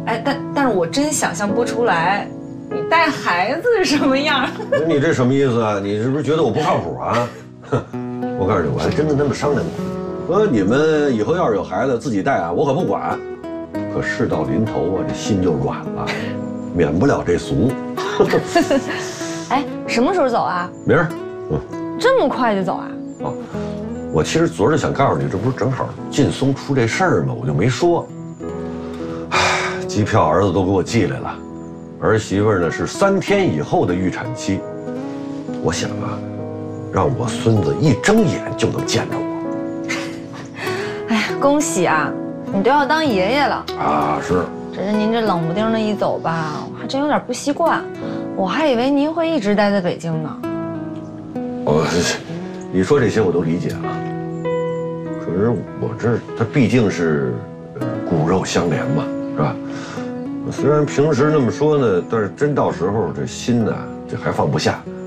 哎，但是我真想象不出来，你带孩子是什么样。 你这什么意思啊？你是不是觉得我不靠谱啊？哼，我告诉你，我还真跟他们商量过，说你们以后要是有孩子自己带啊，我可不管。可事到临头啊，这心就软了，免不了这俗。 哎，什么时候走啊？ 明儿。 这么快就走啊？ 哦，我其实昨儿想告诉你，这不是正好劲松出这事儿吗？我就没说。唉，机票儿子都给我寄来了，儿媳妇呢是3天以后的预产期。我想啊，让我孙子一睁眼就能见着我。 哎呀，恭喜啊！你都要当爷爷了啊！是。 只是您这冷不丁的一走吧，我还真有点不习惯。我还以为您会一直待在北京呢。 你说这些我都理解啊。可是我他毕竟是骨肉相连嘛，是吧？虽然平时那么说呢，但是真到时候这心呢，这还放不下。